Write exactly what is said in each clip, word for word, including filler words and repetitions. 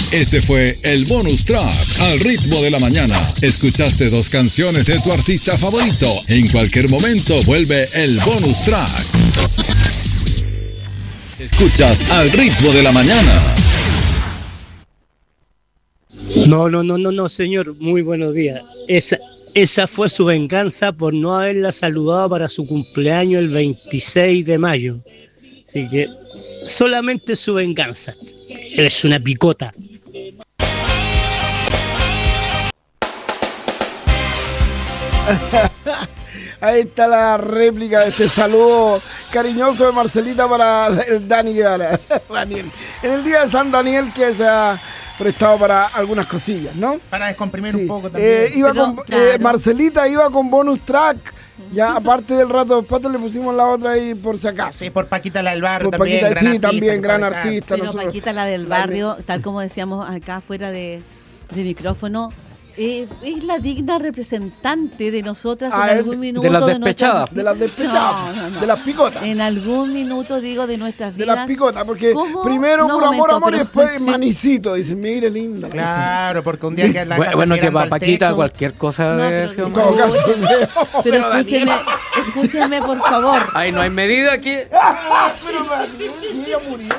Ese fue el bonus track al ritmo de la mañana. Escuchaste dos canciones de tu artista favorito. En cualquier momento vuelve el bonus track. Escuchas al ritmo de la mañana. No, no, no, no, no, señor. Muy buenos días. Esa, esa fue su venganza por no haberla saludado para su cumpleaños el veintiséis de mayo. Así que solamente su venganza. Eres una picota. Ahí está la réplica de este saludo cariñoso de Marcelita para el Dani Guevara. Daniel. En el día de San Daniel, que se ha prestado para algunas cosillas, ¿no? Para descomprimir Sí. un poco también. Eh, iba Pero, con, claro. eh, Marcelita iba con bonus track. Ya, aparte del rato de patas, le pusimos la otra ahí por si acaso. Sí, por Paquita la del barrio Por también. Paquita, gran sí, artista, también, gran por acá. artista. Pero nosotros- Paquita, la del barrio, tal como decíamos acá fuera de, de micrófono, eh, es la digna representante de nosotras Ah, en es algún minuto de las nuestra- despechadas. De las despechadas, No, no, no. de las picotas. En algún minuto, digo, de nuestras De vidas. las picotas, porque ¿Cómo? primero No, por amor, momento, amor y pero- después manicito. Dicen, mire, linda. Claro, porque un día que la Bueno, bueno, que mirando para al Paquita techo, cualquier cosa No, de pero- ese En hombre. todo caso. Pero escúcheme, escúcheme, por favor. Ahí no hay medida aquí. Pero Daniel, ella murió.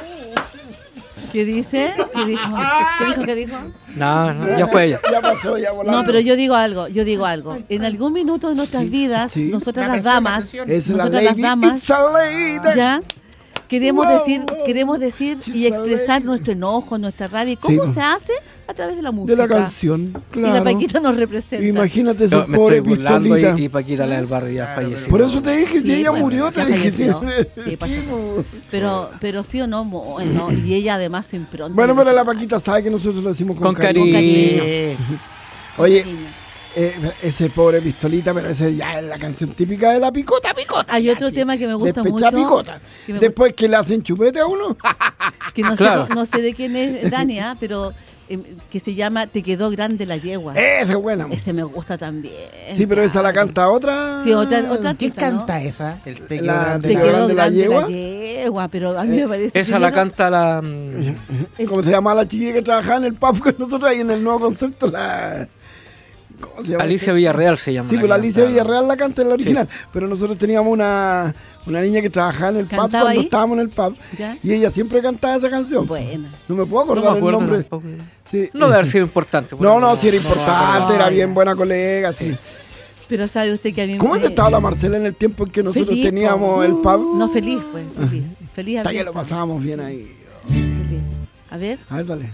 ¿Qué dice? ¿Qué dijo? ¿Qué dijo? ¿Qué dijo? No, no, ya fue ella. Ya pasó, ya volando. No, pero yo digo algo, yo digo algo. En algún minuto de nuestras Sí, vidas, sí. nosotras La las canción, la damas, canción. Es la nosotras lady, las damas, it's a lady. ya queremos Wow, decir, wow. queremos decir She's y a expresar lady. nuestro enojo, nuestra rabia. ¿Y ¿Cómo Sí. se hace? A través de la De música. la canción, Y la claro. Paquita nos representa. Imagínate esa Yo me pobre estoy burlando pistolita. y, y Paquita la del barrio ya Claro, falleció. Por eso te dije, si Sí, ella bueno, murió, te ya dije. Sí, falleció. Sí, pasó. po. Pero, pero sí o no, bueno, y ella además su impronta. Bueno, pero la Paquita Paquita sabe que nosotros lo decimos con, Con cariño. cariño. Sí. Oye, eh, ese pobre pistolita, pero ese ya es la canción típica de la picota, picota. Hay ya, otro sí. tema que me gusta Despecha mucho. picota. que me Después que le hacen chupete a uno. que no, Claro. sé, no sé de quién es Dania, pero eh, que se llama Te quedó grande la yegua. Esa es buena. Ese me gusta también. Sí, pero esa la canta otra. Sí, otra, otra ¿Quién artista, ¿no? canta esa? El te La- quedó grande Te ¿Te la- quedó grande la grande la yegua? yegua, pero a mí me parece. Esa la primero- canta la. mm, ¿Cómo se llama la chiquilla que trabajaba en el pub con nosotros ahí en el nuevo concepto? La... ¿Cómo se llama? Alicia Villarreal se llama. Sí, la pues la que Alicia canta. Villarreal la canta en la original. Pero nosotros teníamos una, una niña que trabajaba en el pub ¿Cantaba cuando ahí? estábamos en el pub. ¿Ya? Y ella siempre cantaba esa canción. Buena. No me puedo No acordar me acuerdo el nombre. tampoco. Sí. No debe haber sido importante. No, bueno, no, sí era no me acuerdo. importante, era Ay. bien buena colega, sí. Pero sabe usted que a mí ¿Cómo me- se estaba la Marcela en el tiempo en que nosotros Feliz, teníamos po. el pub? No, feliz, pues. Feliz. Feliz. Hasta había que lo estado. pasábamos bien ahí. Feliz. A ver. A ver, dale.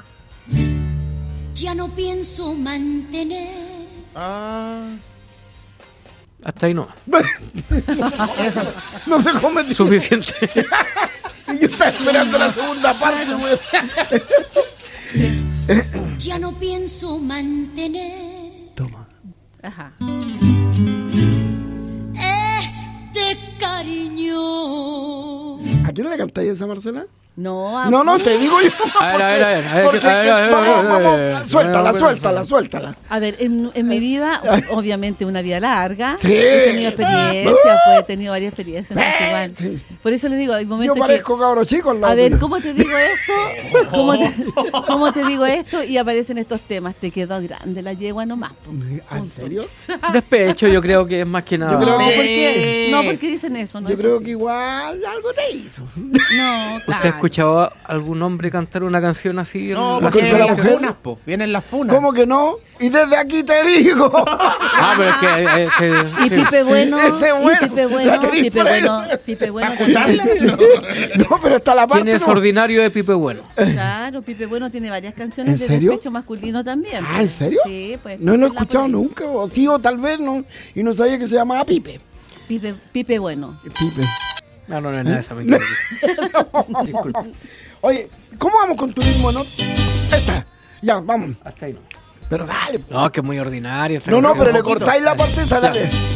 Ya no pienso mantener Ah, Hasta ahí no. No se come. Suficiente. Y yo estaba esperando la segunda parte, güey. ya no pienso mantener Toma. Ajá. este cariño. ¿A quién le cantáis esa, Marcela? No, a- No, no, te digo yo. A ver, a ver, a ver, a ver, Porque- a ver, a ver, vamos, a ver, vamos, a ver. suéltala, No, suéltala, suéltala. A ver, en, en mi vida, obviamente una vida larga, Sí. he tenido experiencias, pues he tenido varias experiencias, no es igual. Sí. Por eso le digo, hay Yo momentos que... parezco cabro chico al lado A ver, tuyo. ¿cómo te digo esto? ¿Cómo te, cómo te digo esto? Y aparecen estos temas. Te quedó grande la yegua nomás. po. ¿Ah, ¿En serio? Despecho, yo creo que es más que nada. Yo creo No, que- ¿por qué? No, porque dicen eso. No Yo es creo así. que igual algo te hizo. No, ¿Usted claro. ha escuchado a algún hombre cantar una canción así? no, en porque contra vienen la las mujer? funas, po. Vienen las funas. ¿Cómo que no? Y desde aquí te digo. Ah, pero es que... eh, que- Y Pipe Bueno, Ese es bueno. y Pipe La Bueno, queréis Pipe preso. Bueno, Pipe Bueno. ¿Para escucharla? No, pero está la parte. ¿Quién es no. ordinario de Pipe Bueno? Claro, Pipe Bueno tiene varias canciones ¿En de serio? despecho masculino también. Ah, pues. ¿en serio? Sí, pues. No lo he escúchenla escuchado por ahí. nunca, o sí, o tal vez no. Y no sabía que se llamaba Pipe. Pipe, Pipe Bueno. Pipe. No, no, no es nada de esa, me equivoqué. Disculpe. Oye, ¿cómo vamos con turismo, no? Esta. Ya, vamos. Hasta ahí no. Pero dale. No, que es muy ordinario. esta No, no, canción. pero le poquito. cortáis la parte esa, dale.